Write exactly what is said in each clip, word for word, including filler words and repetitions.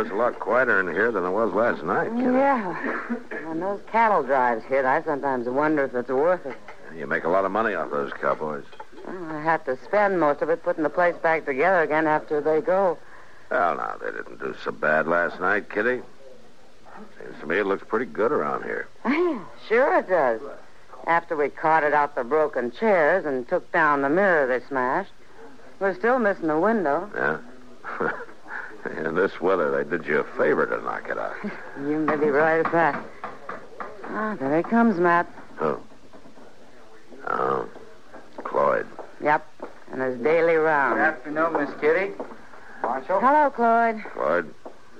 Sure is a lot quieter in here than it was last night, Kitty. Yeah. When those cattle drives hit, I sometimes wonder if it's worth it. You make a lot of money off those cowboys. Well, I have to spend most of it putting the place back together again after they go. Well, now, they didn't do so bad last night, Kitty. Seems to me it looks pretty good around here. Sure it does. After we carted out the broken chairs and took down the mirror they smashed, we're still missing the window. Yeah? In this weather, they did you a favor to knock it out. You may be right at that. Ah, there he comes, Matt. Who? Oh, Cloyd. Yep, and his daily round. Good afternoon, Miss Kitty. Marshal? Hello, Cloyd. Cloyd?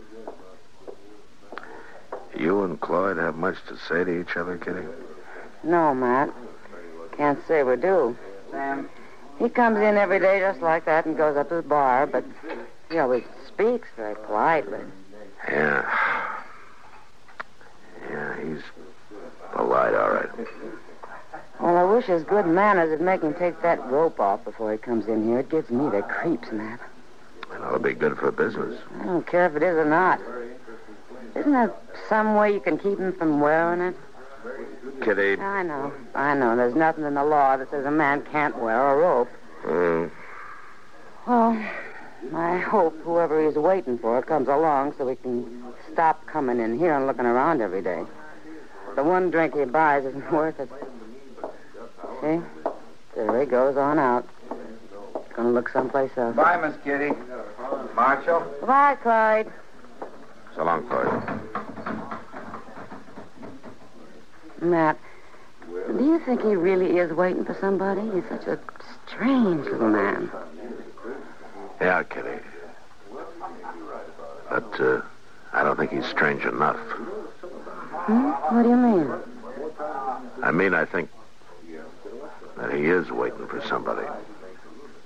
You and Cloyd have much to say to each other, Kitty? No, Matt. Can't say we do. Sam? He comes in every day just like that and goes up to the bar, but he always speaks very politely. Yeah. Yeah, he's polite, all right. Well, I wish his good manners would make him take that rope off before he comes in here. It gives me the creeps, Matt. It ought to be good for business. I don't care if it is or not. Isn't there some way you can keep him from wearing it? Kitty. I know. I know. There's nothing in the law that says a man can't wear a rope. Mm. Well, I hope whoever he's waiting for comes along so we can stop coming in here and looking around every day. The one drink he buys isn't worth it. See? There he goes on out. Gonna look someplace else. Bye, Miss Kitty. Marshal? Goodbye, Clyde. So long, Cloyd. Matt, do you think he really is waiting for somebody? He's such a strange little man. Yeah, Kitty. But, uh, I don't think he's strange enough. Hmm? What do you mean? I mean, I think that he is waiting for somebody.